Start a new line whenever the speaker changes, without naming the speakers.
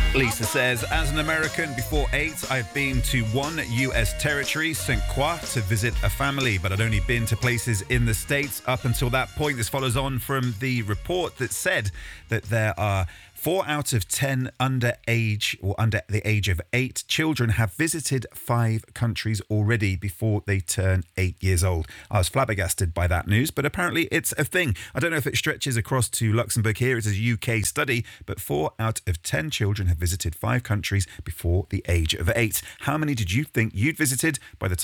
Lisa says, as an American, before 8, I've been to one US territory, St. Croix, to visit a family, but I'd only been to places in the States up until that point. This follows on from the report that said that there are 4 out of 10 under the age of 8 children have visited 5 countries already before they turn 8 years old. I was flabbergasted by that news, but apparently it's a thing. I don't know if it stretches across to Luxembourg here. It's a UK study, but 4 out of 10 children have visited 5 countries before the age of 8. How many did you think you'd visited by the time